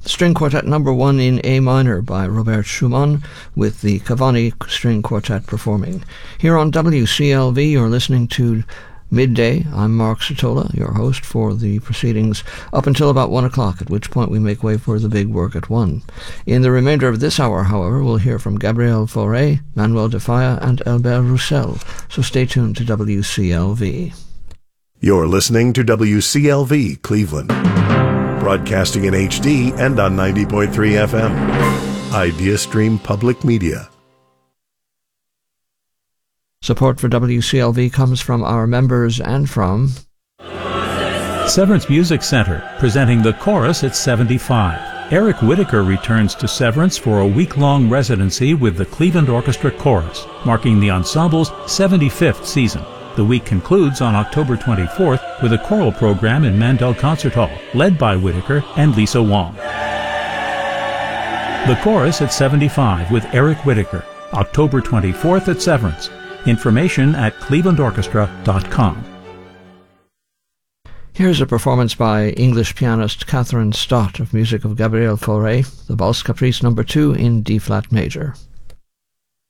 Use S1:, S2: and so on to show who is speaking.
S1: The String Quartet number 1 in A minor by Robert Schumann, with the Cavani String Quartet performing. Here on WCLV, you're listening to Midday. I'm Mark Sotola, your host for the proceedings up until about 1 o'clock, at which point we make way for the big work at 1. In the remainder of this hour, however, we'll hear from Gabriel Fauré, Manuel de Falla, and Albert Roussel, so stay tuned to WCLV.
S2: You're listening to WCLV Cleveland, broadcasting in HD and on 90.3 FM. IdeaStream Public Media.
S1: Support for WCLV comes from our members and from
S3: Severance Music Center, presenting the Chorus at 75. Eric Whitaker returns to Severance for a week-long residency with the Cleveland Orchestra Chorus, marking the ensemble's 75th season. The week concludes on October 24th with a choral program in Mandel Concert Hall, led by Whitaker and Lisa Wong. The Chorus at 75 with Eric Whitaker, October 24th at Severance. Information at clevelandorchestra.com.
S1: Here's a performance by English pianist Catherine Stott of music of Gabriel Fauré, the Valse Caprice number 2 in D-flat major.